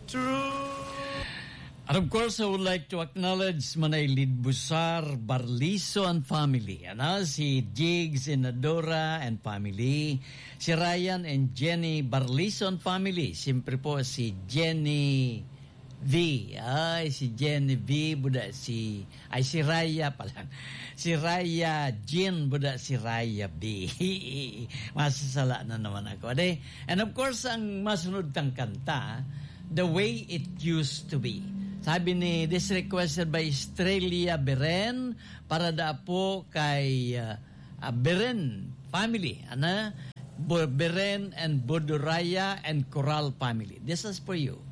And of course, I would like to acknowledge Manay Lidbusar, Barliso and family. Si Jigs and Adora and family. Si Ryan and Jenny Barliso and family. Siyempre po si Jenny V. Si Jenny V. Buda si Raya pala. Si Raya Jean. Buda si Raya B. Masasala na naman ako. And of course, ang masunod tang kanta, The Way It Used to Be. Sabi ni, this requested by Estrella Beren para da po kay Beren family. Beren and Bodoraya and Coral family. This is for you.